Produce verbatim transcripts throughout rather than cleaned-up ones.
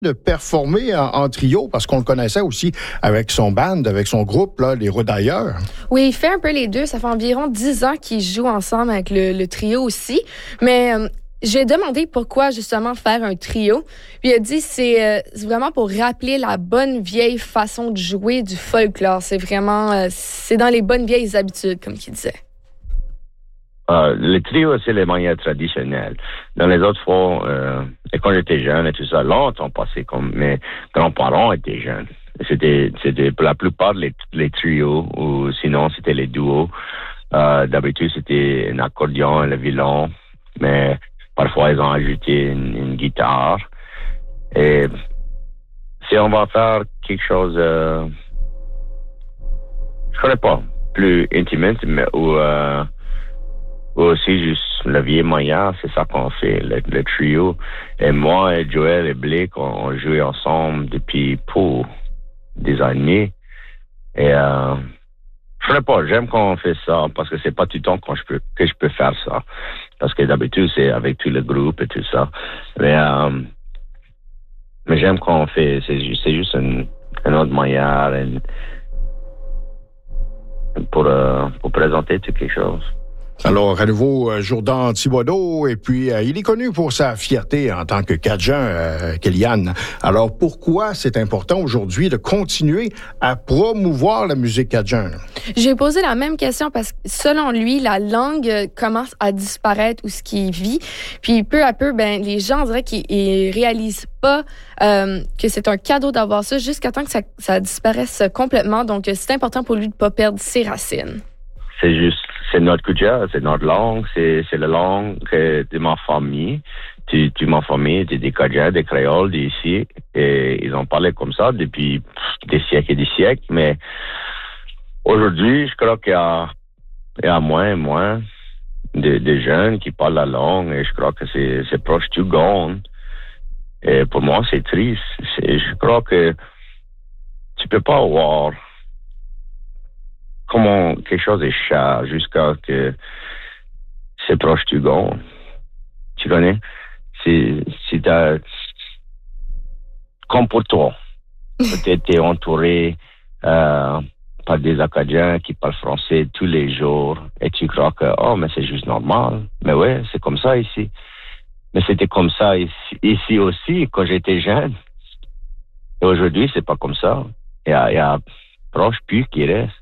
de performer en, en trio, parce qu'on le connaissait aussi avec son band, avec son groupe, là, les Rodailleurs. Oui, il fait un peu les deux. Ça fait environ dix ans qu'ils jouent ensemble avec le, le trio aussi. Mais euh, j'ai demandé pourquoi justement faire un trio. Puis il a dit c'est, euh, c'est vraiment pour rappeler la bonne vieille façon de jouer du folklore. C'est vraiment, euh, c'est dans les bonnes vieilles habitudes, comme il disait. Uh, le trio, c'est les manières traditionnelles. Dans les autres fois, euh, et quand j'étais jeune et tout ça, longtemps passé, comme mes grands-parents étaient jeunes. C'était, c'était pour la plupart les, les trios, ou sinon c'était les duos. Euh, d'habitude, c'était un accordion, le violon, mais parfois ils ont ajouté une, une guitare. Et si on va faire quelque chose, euh, je connais pas, plus intime, mais ou euh, aussi juste le vieux moyen, c'est ça qu'on fait, le, le trio. Et moi et Joël et Blake, on, on jouait ensemble depuis pour des années. Et euh, je sais pas, j'aime quand on fait ça, parce que c'est pas tout le temps quand je peux, que je peux faire ça. Parce que d'habitude, c'est avec tout le groupe et tout ça. Mais, euh, mais j'aime quand on fait, c'est, c'est juste une, une autre manière une, pour, euh, pour présenter tout quelque chose. Alors, à nouveau, euh, Jourdan Thibodeau, et puis euh, il est connu pour sa fierté en tant que Cajun, euh, Kéliane. Alors, pourquoi c'est important aujourd'hui de continuer à promouvoir la musique Cajun? J'ai posé la même question parce que, selon lui, la langue commence à disparaître où ce qui vit. Puis, peu à peu, ben, les gens, on dirait qu'ils ne réalisent pas euh, que c'est un cadeau d'avoir ça jusqu'à temps que ça, ça disparaisse complètement. Donc, c'est important pour lui de ne pas perdre ses racines. C'est juste, c'est notre culture, c'est notre langue, c'est, c'est la langue de ma famille. Tu, tu ma famille, c'est des Cajuns, des Créoles d'ici, et ils ont parlé comme ça depuis des siècles et des siècles, mais aujourd'hui, je crois qu'il y a, il y a moins et moins de, de jeunes qui parlent la langue, et je crois que c'est, c'est proche du gone. Et pour moi, c'est triste. C'est, je crois que tu peux pas avoir comment quelque chose est cher jusqu'à que c'est proche du gond. Tu connais? C'est, c'est ta, comme pour toi. Peut-être t'es entouré euh, par des Acadiens qui parlent français tous les jours et tu crois que, oh, mais c'est juste normal. Mais ouais, c'est comme ça ici. Mais c'était comme ça ici, ici aussi quand j'étais jeune. Et aujourd'hui, c'est pas comme ça. Il y a, il y a proche plus qui reste.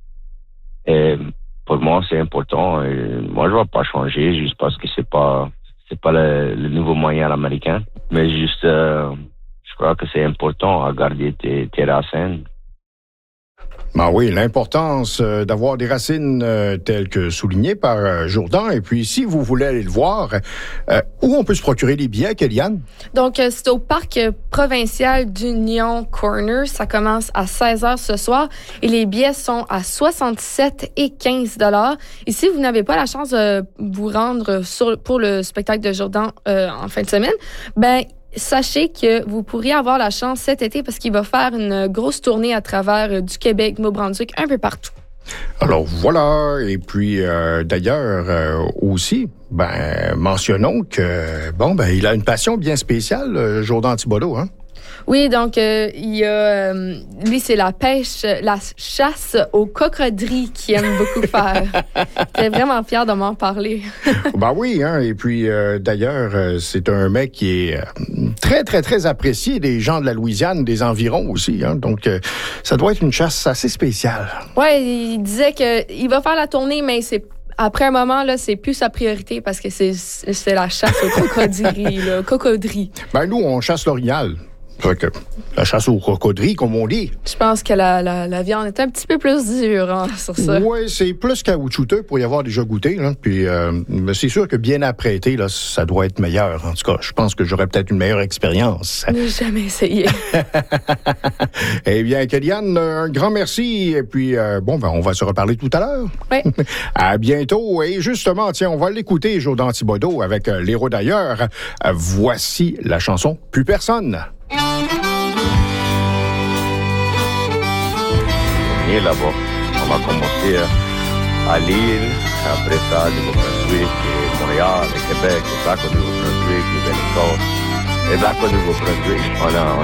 Et pour moi, c'est important. Et moi, je ne vais pas changer juste parce que c'est pas, c'est pas le, le nouveau moyen américain. Mais juste, euh, je crois que c'est important à garder tes, tes racines. Ben oui, l'importance euh, d'avoir des racines euh, telles que soulignées par euh, Jourdan. Et puis, si vous voulez aller le voir, euh, où on peut se procurer les billets, Kéliane? Donc, euh, c'est au parc provincial d'Union Corner. Ça commence à seize heures ce soir et les billets sont à soixante-sept et quinze dollars. Et si vous n'avez pas la chance de vous rendre sur, pour le spectacle de Jourdan euh, en fin de semaine, ben sachez que vous pourriez avoir la chance cet été parce qu'il va faire une grosse tournée à travers du Québec, Nouveau-Brunswick, un peu partout. Alors voilà, et puis euh, d'ailleurs euh, aussi, ben mentionnons que bon ben il a une passion bien spéciale, euh, Jourdan Thibodeau, hein? Oui, donc euh, il y a euh, lui c'est la pêche, la chasse aux coqueries qu'il aime beaucoup faire. J'étais vraiment fière de m'en parler. Ben oui, hein, et puis euh, d'ailleurs euh, c'est un mec qui est euh, très très très apprécié des gens de la Louisiane, des environs aussi, hein, donc euh, ça doit être une chasse assez spéciale. Ouais, il disait que il va faire la tournée, mais c'est après un moment, là, c'est plus sa priorité parce que c'est, c'est la chasse aux crocodiles, là, cocodries. Ben nous, on chasse l'orignal. Que la chasse aux crocodiles, comme on dit. Je pense que la, la, la viande est un petit peu plus dure hein, sur ça. Oui, c'est plus caoutchouteux pour y avoir déjà goûté. Là. Puis, euh, c'est sûr que bien apprêté, là, ça doit être meilleur. En tout cas, je pense que j'aurais peut-être une meilleure expérience. Je n'ai jamais essayé. Eh bien, Kéliane, un grand merci. Et puis, euh, bon, ben, on va se reparler tout à l'heure. Oui. À bientôt. Et justement, tiens, on va l'écouter, Jourdan Thibodeau, avec euh, Les Rodailleurs. Euh, voici la chanson Plus personne. Et là-bas, on va commencer à Lille, après ça, Nouveau-Brunswick, et Montréal, et Québec, et Bac au Nouveau-Brunswick, Nouvelle-Écosse, et Bac au Nouveau-Brunswick. On a, on